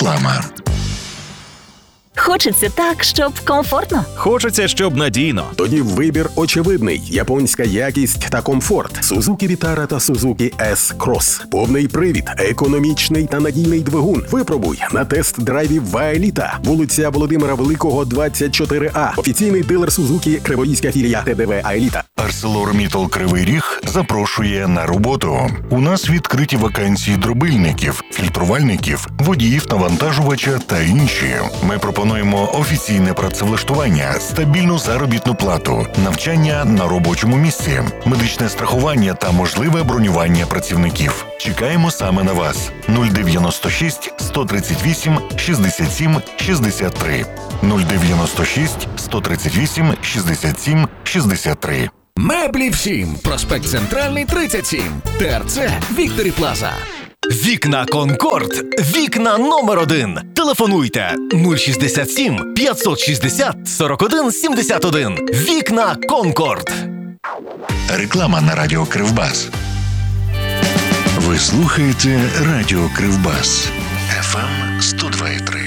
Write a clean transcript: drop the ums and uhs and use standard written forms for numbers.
Реклама. Хочеться так, щоб комфортно. Хочеться, щоб надійно. Тоді вибір очевидний. Японська якість та комфорт. Suzuki Vitara та Suzuki S-Cross. Повний привід, економічний та надійний двигун. Випробуй на тест-драйві в Аеліта. Вулиця Володимира Великого, 24А. Офіційний дилер Suzuki, Криворізька філія ТДВ Аеліта. ArcelorMittal Кривий Ріг запрошує на роботу. У нас відкриті вакансії дробильників, фільтрувальників, водіїв навантажувача та інші. Ми пропонуємо офіційне працевлаштування, стабільну заробітну плату, навчання на робочому місці, медичне страхування та можливе бронювання працівників. Чекаємо саме на вас. 096 138 67 63. 096 138 67 63. Меблі всім. Проспект Центральний, 37. ТРЦ Вікторі Плаза. Вікна Конкорд. Вікна номер 1. Телефонуйте 067 560 41 71. Вікна Конкорд. Реклама на радіо Кривбас. Ви слухаєте радіо Кривбас. FM 102,3.